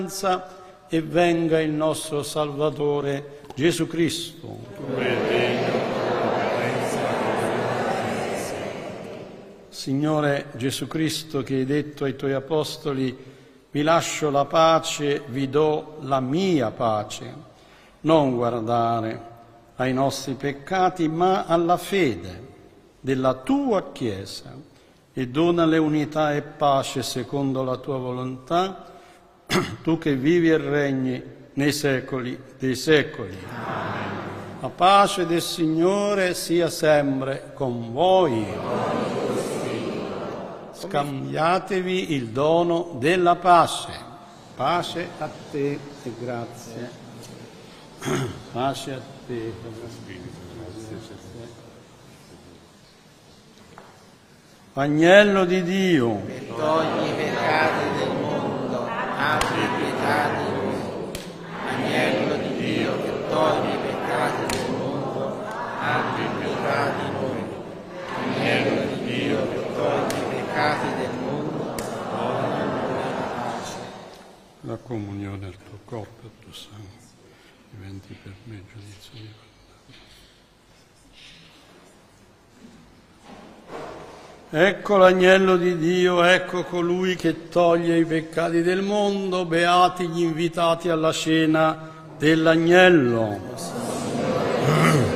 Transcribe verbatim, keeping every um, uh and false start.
e venga il nostro Salvatore Gesù Cristo. Signore Gesù Cristo, che hai detto ai tuoi apostoli: vi lascio la pace, vi do la mia pace, non guardare ai nostri peccati ma alla fede della tua Chiesa, e donale unità e pace secondo la tua volontà, tu che vivi e regni nei secoli dei secoli. Amen. La pace del Signore sia sempre con voi. Scambiatevi il dono della pace. Pace a te e grazie. Pace a te. Agnello di Dio, che togli i peccati del mondo, abbi pietà di noi. Agnello di Dio, che togli i peccati del mondo, abbi pietà di noi. Agnello di Dio, che togli i peccati del mondo, dona noi la pace. La comunione al tuo corpo e al tuo sangue diventi per me giudizio di condanna. Ecco l'agnello di Dio, ecco colui che toglie i peccati del mondo. Beati gli invitati alla cena dell'agnello.